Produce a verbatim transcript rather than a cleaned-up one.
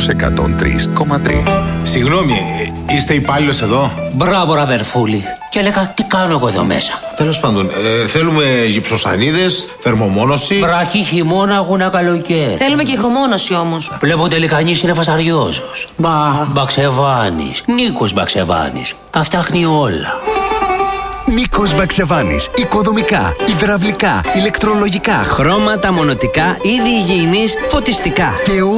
στους εκατόν τρία κόμμα τρία. Συγγνώμη, είστε υπάλληλος εδώ? Μπράβο, ραβερφούλη. Και έλεγα, τι κάνω εγώ εδώ μέσα. Τέλος πάντων, ε, θέλουμε γυψοσανίδες, θερμομόνωση. Βρακή, χειμώνα, αγούνα, καλοκαίρι. Θέλουμε και ηχομόνωση όμως. Βλέπω τελικά κανείς είναι φασαριόζος. Μπα, Μπαξεβάνης. Νίκος Μπαξεβάνης. Τα φτιάχνει όλα. Νίκος Μπαξεβάνης. Οικοδομικά, υδραυλικά, ηλεκτρολογικά, χρώματα, μονοτικά, είδη υγιεινής, φωτιστικά. Και